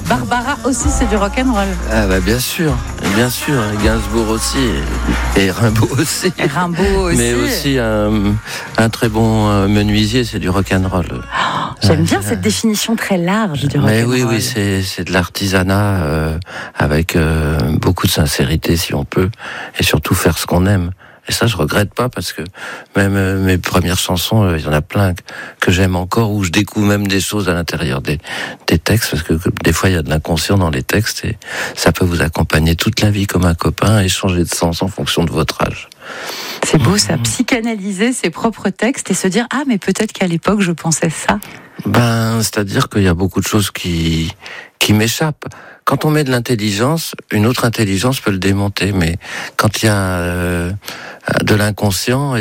Barbara aussi, c'est du rock'n'roll. Ah bah bien sûr, Gainsbourg aussi, et Rimbaud aussi. Mais aussi un très bon menuisier, c'est du rock'n'roll. Oh, j'aime bien cette définition très large du rock'n'roll. Mais oui, c'est de l'artisanat avec beaucoup de sincérité si on peut, et surtout faire ce qu'on aime. Et ça, je regrette pas parce que même mes premières chansons, il y en a plein que j'aime encore, où je découvre même des choses à l'intérieur des textes, parce que des fois il y a de l'inconscient dans les textes et ça peut vous accompagner toute la vie comme un copain et changer de sens en fonction de votre âge. C'est beau ça, psychanalyser ses propres textes et se dire mais peut-être qu'à l'époque je pensais ça. C'est-à-dire qu'il y a beaucoup de choses qui m'échappent. Quand on met de l'intelligence, une autre intelligence peut le démonter, mais quand il y a de l'inconscient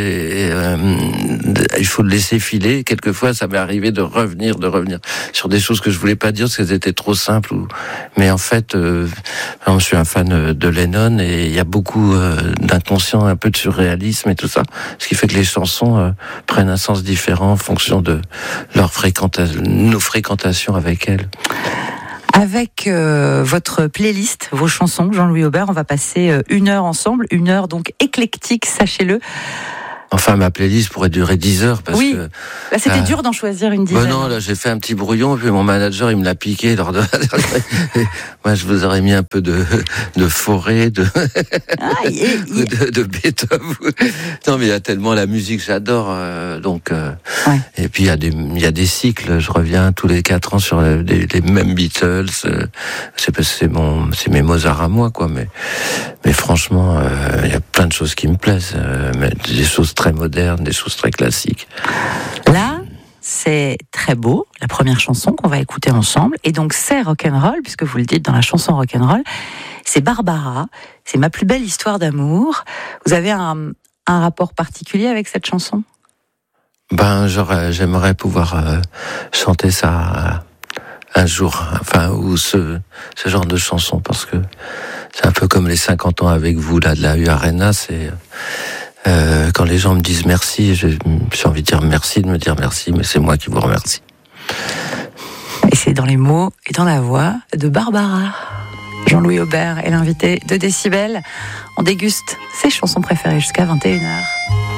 il faut le laisser filer. Quelquefois, ça m'est arrivé de revenir sur des choses que je voulais pas dire parce qu'elles étaient trop simples. Mais en fait, je suis un fan de Lennon et il y a beaucoup d'inconscient, un peu de surréalisme et tout ça, ce qui fait que les chansons prennent un sens différent en fonction de nos fréquentations avec elles. Avec votre playlist, vos chansons, Jean-Louis Aubert, on va passer 1 heure ensemble, 1 heure donc éclectique, sachez-le. Enfin, ma playlist pourrait durer 10 heures. Parce que, là, c'était dur d'en choisir une dizaine. Non, là, j'ai fait un petit brouillon, et puis mon manager, il me l'a piqué lors de... Moi, je vous aurais mis un peu de forêt, de Beethoven. Non, mais il y a tellement la musique, j'adore. Et puis, il y a des cycles. Je reviens tous les 4 ans sur les mêmes Beatles. C'est parce que c'est mes Mozart à moi, quoi. Mais franchement, il y a plein de choses qui me plaisent. Mais des choses très modernes, des choses très classiques. Là, c'est très beau, la première chanson qu'on va écouter ensemble. Et donc, c'est rock'n'roll, puisque vous le dites dans la chanson rock'n'roll. C'est Barbara, c'est ma plus belle histoire d'amour. Vous avez un rapport particulier avec cette chanson ? J'aimerais pouvoir chanter ça un jour, ou ce genre de chanson, parce que c'est un peu comme les 50 ans avec vous, là, de la U-Arena, c'est... quand les gens me disent merci, j'ai envie de dire merci, de me dire merci, mais c'est moi qui vous remercie. Et c'est dans les mots et dans la voix de Barbara. Jean-Louis Aubert est l'invité de Décibel. On déguste ses chansons préférées jusqu'à 21h.